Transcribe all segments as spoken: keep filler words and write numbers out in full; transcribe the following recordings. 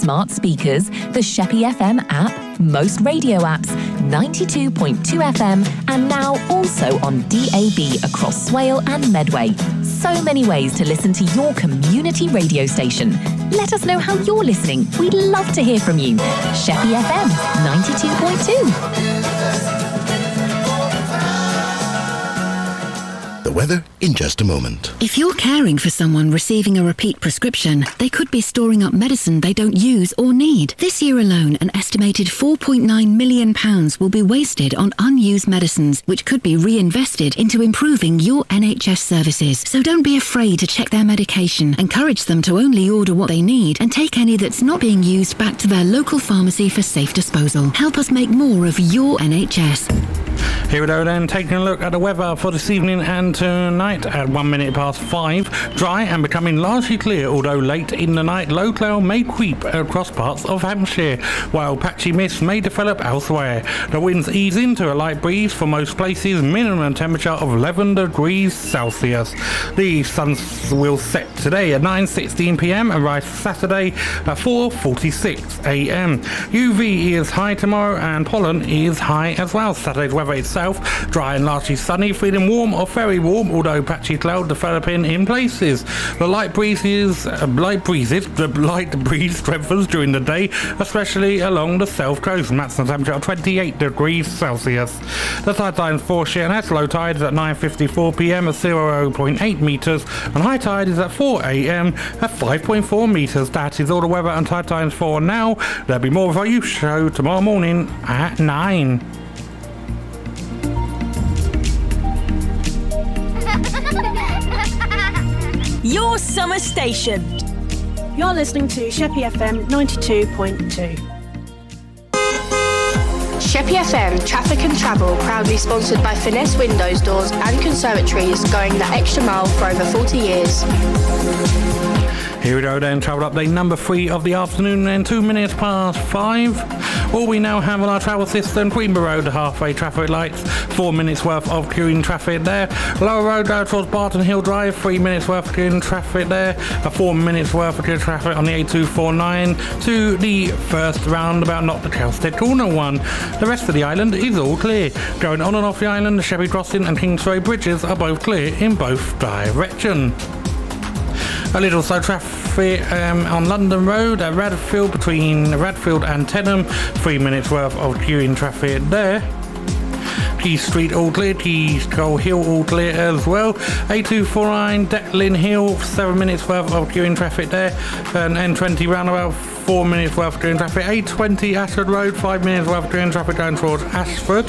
smart speakers, the Sheppey F M app, most radio apps, ninety-two point two F M, and now also on D A B across Swale and Medway. So many ways to listen to your community radio station. Let us know how you're listening. We'd love to hear from you. Sheppey F M, ninety-two point two. The weather in just a moment. If you're caring for someone receiving a repeat prescription, they could be storing up medicine they don't use or need. This year alone, an estimated four point nine million pounds will be wasted on unused medicines, which could be reinvested into improving your N H S services. So don't be afraid to check their medication. Encourage them to only order what they need and take any that's not being used back to their local pharmacy for safe disposal. Help us make more of your N H S. Here we go then, taking a look at the weather for this evening and tonight at one minute past five. Dry and becoming largely clear, although late in the night low cloud may creep across parts of Hampshire, while patchy mist may develop elsewhere. The winds ease into a light breeze for most places, minimum temperature of eleven degrees Celsius. The sun will set today at nine sixteen p m and rise Saturday at four forty-six a m. U V is high tomorrow and pollen is high as well. Saturday's weather itself dry and largely sunny, feeling warm or very warm, although patchy cloud developing in places. The light breezes, uh, light breezes, the light breeze strengthens during the day, especially along the south coast. Maximum temperature of twenty-eight degrees Celsius. The tide times for Sheerness, low tide is at nine fifty-four p m at zero point eight metres, and high tide is at four a m at five point four metres. That is all the weather and tide times for now. There'll be more of our youth show tomorrow morning at nine. Your summer station. You're listening to Sheppey F M ninety-two point two. Sheppey F M Traffic and Travel, proudly sponsored by Finesse Windows, Doors and Conservatories, going the extra mile for over forty years. Here we go then, travel update number three of the afternoon and two minutes past five. All we now have on our travel system: Queenborough Road, halfway traffic lights, four minutes worth of queuing traffic there. Lower Road down towards Barton Hill Drive, three minutes worth of queuing traffic there. A four minutes worth of queuing traffic on the A two forty-nine to the first roundabout, not the Kelstead Corner one. The rest of the island is all clear. Going on and off the island, the Sheppey Crossing and Kingsway bridges are both clear in both directions. A little slow traffic um, on London Road at Radfield, between Radfield and Tenham, three minutes worth of queuing traffic there. Keys Street all clear, Keys Cole Hill all clear as well. A two forty-nine Declan Hill, seven minutes worth of queuing traffic there. And N twenty roundabout, four minutes worth of queuing traffic. A twenty Ashford Road, five minutes worth of queuing traffic going towards Ashford.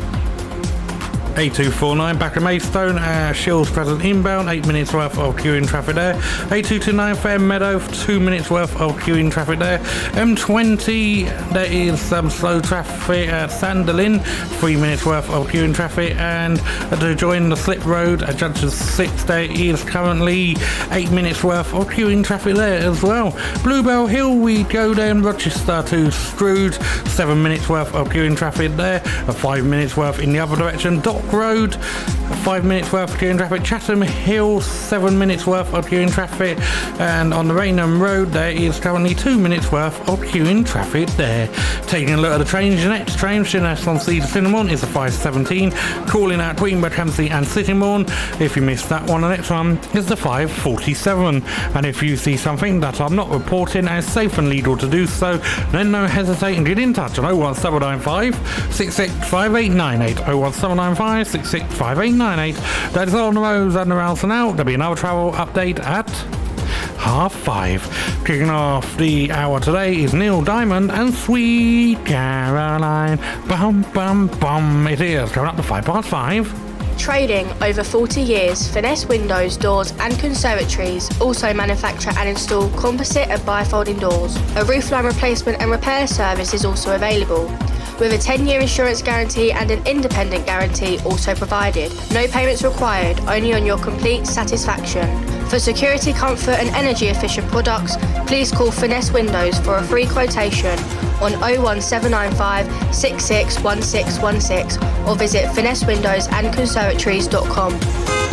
A two forty-nine back at Maidstone, uh, Shills present inbound, eight minutes worth of queuing traffic there. A two twenty-nine Fair Meadow, two minutes worth of queuing traffic there. M twenty, there is some slow traffic at Sanderlin, three minutes worth of queuing traffic. And to join the Slip Road at Junction six, there is currently eight minutes worth of queuing traffic there as well. Bluebell Hill, we go down Rochester to Strood, seven minutes worth of queuing traffic there, and five minutes worth in the other direction. Dock Road, five minutes worth of queuing traffic. Chatham Hill, seven minutes worth of queuing traffic. And on the Raynham Road, there is currently two minutes worth of queuing traffic there. Taking a look at the trains, the next train, Sheerness on Sea to Cinnamon, is the five seventeen. Calling out Queenborough, Campsie and Sittingbourne. If you missed that one, the next one is the five forty-seven. And if you see something that I'm not reporting as safe and legal to do so, then don't hesitate and get in touch on oh one seven nine five, six six five eight nine eight. oh one seven nine five, six six five eight nine eight. That is all on the roads and around for now. There'll be another travel update at half five. Kicking off the hour today is Neil Diamond and Sweet Caroline. Bum bum bum. It is coming up to five past five. Trading over forty years, Finesse Windows, Doors and Conservatories also manufacture and install composite and bifolding doors. A roofline replacement and repair service is also available, with a ten-year insurance guarantee and an independent guarantee also provided. No payments required, only on your complete satisfaction. For security, comfort and energy efficient products, please call Finesse Windows for a free quotation on oh one seven nine five, six six one six one six or visit finesse windows and conservatories dot com.